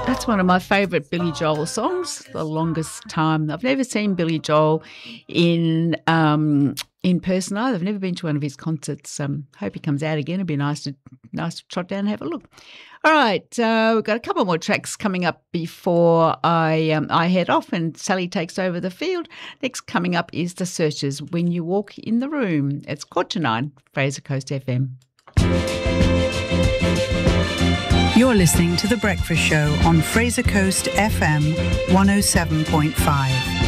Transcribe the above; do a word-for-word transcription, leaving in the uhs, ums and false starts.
That's one of my favourite Billy Joel songs, The Longest Time. I've never seen Billy Joel in um, in person either. I've never been to one of his concerts. Um, hope he comes out again. It'd be nice to nice to trot down and have a look. All right, uh, we've got a couple more tracks coming up before I um, I head off and Sally takes over the field. Next coming up is The Searchers, When You Walk in the Room. It's quarter to nine, Fraser Coast F M. You're listening to The Breakfast Show on Fraser Coast F M one oh seven point five.